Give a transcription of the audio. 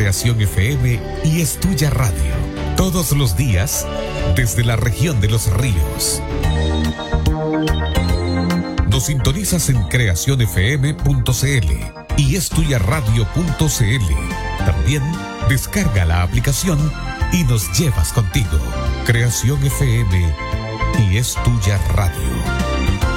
Creación FM y Es Tuya Radio. Todos los días desde la región de Los Ríos. Nos sintonizas en creacionfm.cl y estuyaradio.cl. También descarga la aplicación y nos llevas contigo. Creación FM y Es Tuya Radio.